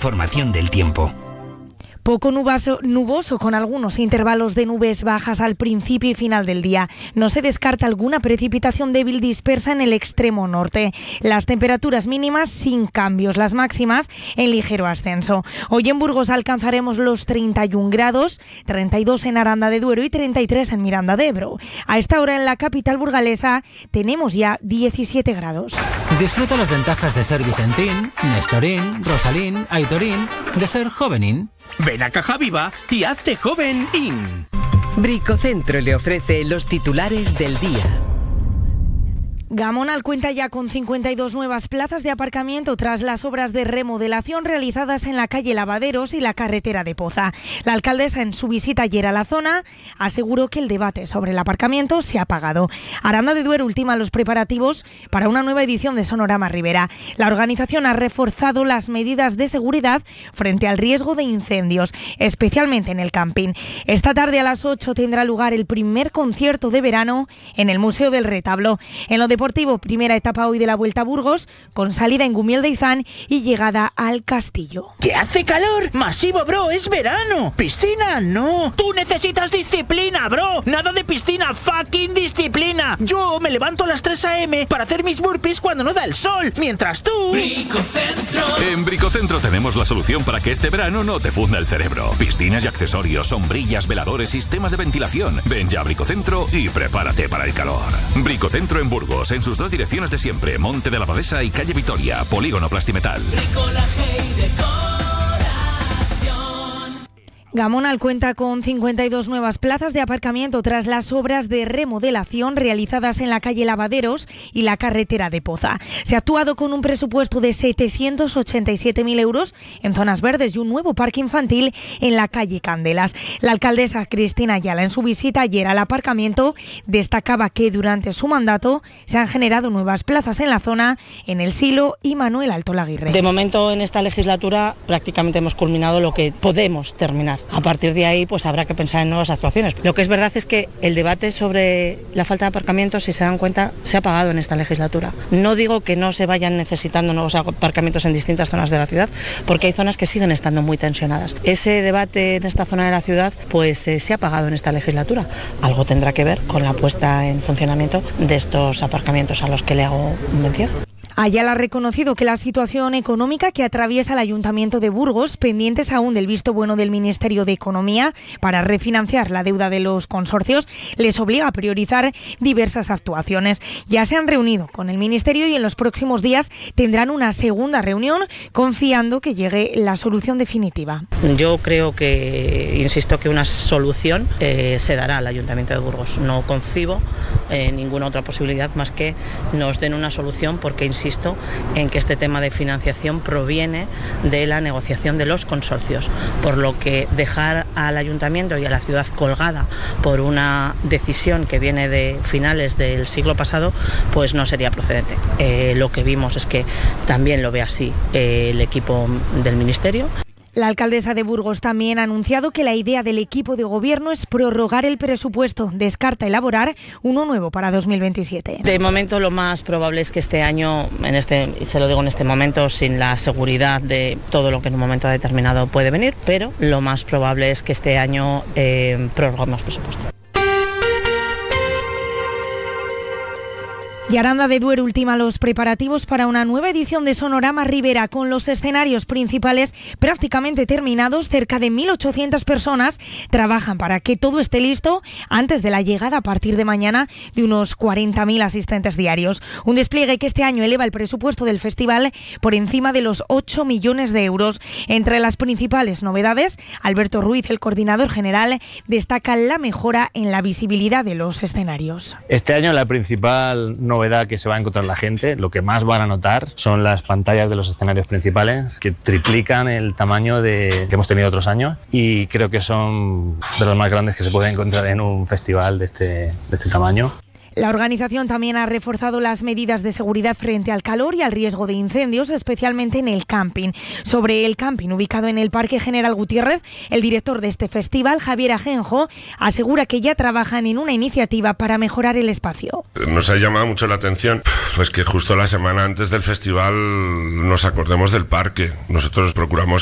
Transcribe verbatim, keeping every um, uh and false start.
información del tiempo. Poco nuboso, nuboso con algunos intervalos de nubes bajas al principio y final del día. No se descarta alguna precipitación débil dispersa en el extremo norte. Las temperaturas mínimas sin cambios, las máximas en ligero ascenso. Hoy en Burgos alcanzaremos los treinta y un grados, treinta y dos en Aranda de Duero y treinta y tres en Miranda de Ebro. A esta hora en la capital burgalesa tenemos ya diecisiete grados. Disfruta las ventajas de ser Vicentín, Nestorín, Rosalín, Aitorín, de ser Jovenín. Ven a Caja Viva y hazte joven in. Bricocentro le ofrece los titulares del día. Gamonal cuenta ya con cincuenta y dos nuevas plazas de aparcamiento tras las obras de remodelación realizadas en la calle Lavaderos y la carretera de Poza. La alcaldesa, en su visita ayer a la zona, aseguró que el debate sobre el aparcamiento se ha apagado. Aranda de Duero ultima los preparativos para una nueva edición de Sonorama Ribera. La organización ha reforzado las medidas de seguridad frente al riesgo de incendios, especialmente en el camping. Esta tarde a las ocho tendrá lugar el primer concierto de verano en el Museo del Retablo. En lo deportivo, primera etapa hoy de la Vuelta a Burgos, con salida en Gumiel de Izán y llegada al Castillo. ¿Que hace calor? Masivo, bro, es verano. ¿Piscina? No. Tú necesitas disciplina, bro. Nada de piscina, fucking disciplina. Yo me levanto a las tres a eme para hacer mis burpees cuando no da el sol, mientras tú... Bricocentro. En Bricocentro tenemos la solución para que este verano no te funda el cerebro. Piscinas y accesorios, sombrillas, veladores, sistemas de ventilación. Ven ya a Bricocentro y prepárate para el calor. Bricocentro en Burgos, en sus dos direcciones de siempre, Monte de la Abadesa y Calle Vitoria, Polígono Plastimetal. Gamonal cuenta con cincuenta y dos nuevas plazas de aparcamiento tras las obras de remodelación realizadas en la calle Lavaderos y la carretera de Poza. Se ha actuado con un presupuesto de setecientos ochenta y siete mil euros en zonas verdes y un nuevo parque infantil en la calle Candelas. La alcaldesa Cristina Ayala, en su visita ayer al aparcamiento, destacaba que durante su mandato se han generado nuevas plazas en la zona, en El Silo y Manuel Alto Laguirre. De momento, en esta legislatura prácticamente hemos culminado lo que podemos terminar. A partir de ahí, pues habrá que pensar en nuevas actuaciones. Lo que es verdad es que el debate sobre la falta de aparcamientos, si se dan cuenta, se ha apagado en esta legislatura. No digo que no se vayan necesitando nuevos aparcamientos en distintas zonas de la ciudad, porque hay zonas que siguen estando muy tensionadas. Ese debate en esta zona de la ciudad, pues eh, se ha apagado en esta legislatura. Algo tendrá que ver con la puesta en funcionamiento de estos aparcamientos a los que le hago mención. Ayala ha reconocido que la situación económica que atraviesa el Ayuntamiento de Burgos, pendientes aún del visto bueno del Ministerio de Economía para refinanciar la deuda de los consorcios, les obliga a priorizar diversas actuaciones. Ya se han reunido con el Ministerio y en los próximos días tendrán una segunda reunión, confiando que llegue la solución definitiva. Yo creo que, insisto, que una solución eh, se dará al Ayuntamiento de Burgos. No concibo eh, ninguna otra posibilidad más que nos den una solución, porque insisto en que este tema de financiación proviene de la negociación de los consorcios, por lo que dejar al ayuntamiento y a la ciudad colgada por una decisión que viene de finales del siglo pasado, pues no sería procedente. Eh, lo que vimos es que también lo ve así eh, el equipo del Ministerio. La alcaldesa de Burgos también ha anunciado que la idea del equipo de gobierno es prorrogar el presupuesto. Descarta elaborar uno nuevo para dos mil veintisiete. De momento lo más probable es que este año, en este, se lo digo en este momento, sin la seguridad de todo lo que en un momento determinado puede venir, pero lo más probable es que este año eh, prorroguemos presupuesto. Y Aranda de Duero ultima los preparativos para una nueva edición de Sonorama Ribera, con los escenarios principales prácticamente terminados. Cerca de mil ochocientas personas trabajan para que todo esté listo antes de la llegada a partir de mañana de unos cuarenta mil asistentes diarios. Un despliegue que este año eleva el presupuesto del festival por encima de los ocho millones de euros. Entre las principales novedades, Alberto Ruiz, el coordinador general, destaca la mejora en la visibilidad de los escenarios. Este año la principal novedad que se va a encontrar la gente, lo que más van a notar son las pantallas de los escenarios principales, que triplican el tamaño de, que hemos tenido otros años, y creo que son de los más grandes que se pueden encontrar en un festival de este, de este tamaño. La organización también ha reforzado las medidas de seguridad frente al calor y al riesgo de incendios, especialmente en el camping. Sobre el camping ubicado en el Parque General Gutiérrez, el director de este festival, Javier Ajenjo, asegura que ya trabajan en una iniciativa para mejorar el espacio. Nos ha llamado mucho la atención pues que justo la semana antes del festival nos acordemos del parque. Nosotros procuramos